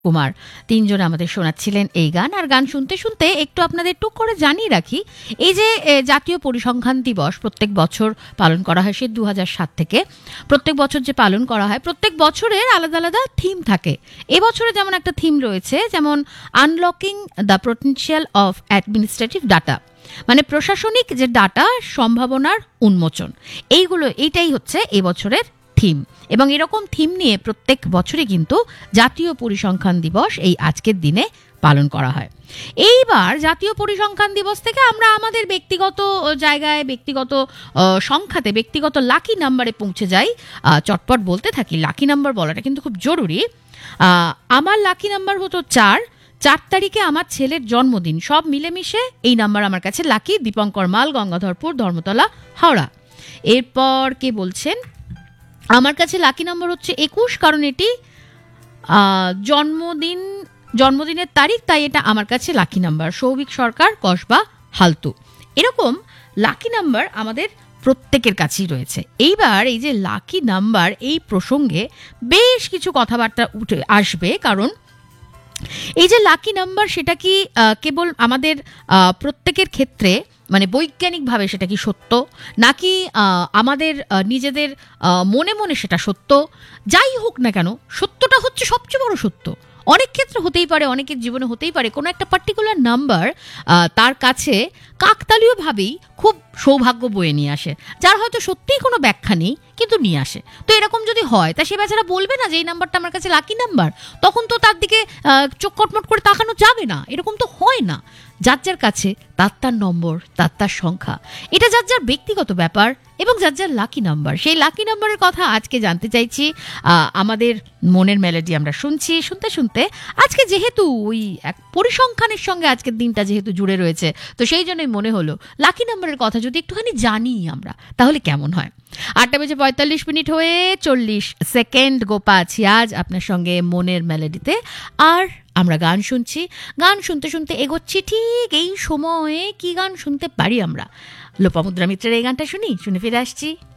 কুমার তিনজন আমাদের শোনাচ্ছিলেন এই গান। আর গান শুনতে শুনতে একটু আপনাদের টুক করে জানিয়ে রাখি, এই যে জাতীয় পরিসংখ্যান দিবস প্রত্যেক বছর পালন করা হয়, সে 2007 থেকে প্রত্যেক বছর যে পালন করা হয়, প্রত্যেক বছরের আলাদা আলাদা থিম থাকে। এবছরে যেমন একটা থিম রয়েছে, যেমন unlocking the potential of administrative data, মানে প্রশাসনিক যে ডাটা সম্ভাবনার উন্মোচন। এইটাই হচ্ছে এবছরের থিম। এবং এরকম থিম নিয়ে প্রত্যেক বছরই কিন্তু জাতীয় পরিসংখ্যান দিবস এই আজকের দিনে পালন করা হয়। এইবার জাতীয় পরিসংখ্যান দিবস থেকে আমরা আমাদের ব্যক্তিগত জায়গায়, ব্যক্তিগত সংখ্যাতে, ব্যক্তিগত লাকি নাম্বারে পৌঁছে যাই। চটপট বলতে থাকি, লাকি নাম্বার বলাটা কিন্তু খুব জরুরি। আমার লাকি নাম্বার হতো 4 তারিখে আমার ছেলের জন্মদিন। সব মিলেমিশে এই নাম্বার আমার কাছে লাকি। দীপঙ্কর মাল, গঙ্গাধরপুর, ধর্মতলা, হাওড়া। এরপর কে বলছেন, আমার কাছে লাকি নাম্বার হচ্ছে 21, কারণ এটি জন্মদিনের তারিখ, তাই এটা আমার কাছে লাকি নাম্বার। সৌভিক সরকার, কসবা, হালতু। এরকম লাকি নাম্বার আমাদের প্রত্যেকের কাছেই রয়েছে। এইবার এই যে লাকি নাম্বার, এই প্রসঙ্গে বেশ কিছু কথাবার্তা উঠে আসবে, কারণ এই যে লাকি নাম্বার, সেটা কি কেবল আমাদের প্রত্যেকের ক্ষেত্রে, মানে বৈজ্ঞানিকভাবে সেটা কি সত্য, নাকি আমাদের নিজেদের মনে মনে সেটা সত্য? যাই হোক না কেন, সত্যটা হচ্ছে সবচেয়ে বড় সত্য। অনেক ক্ষেত্রে হতেই পারে, অনেকের জীবনে হতেই পারে কোনো একটা পার্টিকুলার নাম্বার তার কাছে কাকতালীয়ভাবেই খুব সৌভাগ্য বয়ে নিয়ে আসে, যার হয়তো সত্যিই কোনো ব্যাখ্যা নেই, কিন্তু নিয়ে আসে। তো এরকম যদি হয়, তা সে বেচারা বলবে না যে এই নাম্বারটা আমার কাছে লাকি নাম্বার, তখন তো তার দিকে চোখ কটমট করে তাকানো যাবে না। এরকম তো হয় না। যার যার কাছে তার নম্বর, তার সংখ্যা, এটা যার যার ব্যক্তিগত ব্যাপার, এবং যার যার লাকি নাম্বার। সেই লাকি নাম্বারের কথা আজকে জানতে চাইছি। আমাদের মনের মেলোডি আমরা শুনতে শুনতে আজকে যেহেতু ওই এক পরিসংখ্যানের সঙ্গে আজকের দিনটা যেহেতু জুড়ে রয়েছে, তো সেই জন্যই মনে হলো লাকি নাম্বারের কথা যদি একটুখানি জানি আমরা, তাহলে কেমন হয়। 8:45 হয়ে 40 গোপা আছি আজ আপনার সঙ্গে মনের মেলোডিতে। আর আমরা গান শুনছি, গান শুনতে শুনতে এগোচ্ছি। ঠিক এই সময়ে কি গান শুনতে পারি আমরা? লোপামুদ্রা মিত্রের এই গানটা শুনে ফিরে আসছি।